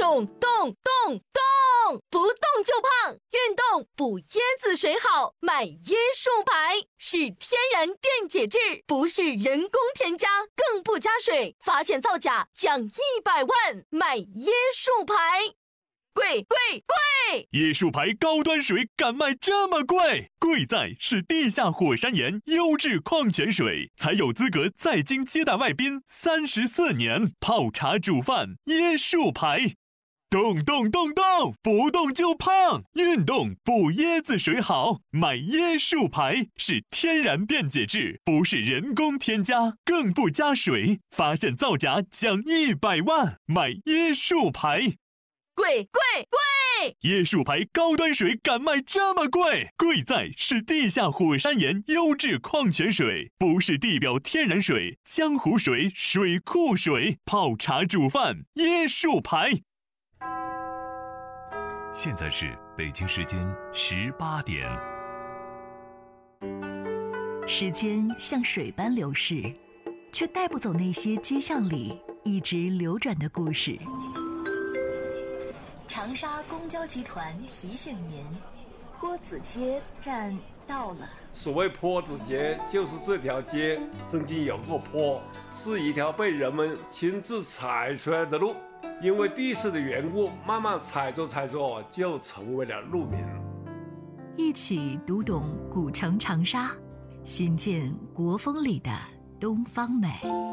动动动动，不动就胖，运动补椰子水好，买椰树牌，是天然电解质，不是人工添加，更不加水，发现造假奖100万，买椰树牌。贵！ 椰树牌高端水敢卖这么贵？贵在是地下火山岩优质矿泉水，才有资格在京接待外宾34年，泡茶煮饭椰树牌。动动动动，不动就胖，运动补椰子水好，买椰树牌，是天然电解质，不是人工添加，更不加水，发现造假奖100万，买椰树牌。 贵！ 椰树牌高端水敢卖这么贵？贵在是地下火山岩优质矿泉水，不是地表天然水、江湖水、水库水，泡茶煮饭椰树牌。 现在是北京时间18点。 时间像水般流逝，却带不走那些街巷里一直流转的故事。长沙公交集团提醒您，坡子街站到了。 所谓坡子街，就是这条街曾经有过坡，是一条被人们亲自踩出来的路，因为地势的缘故，慢慢踩着就成为了路名。 一起读懂古城长沙，寻见国风里的东方美。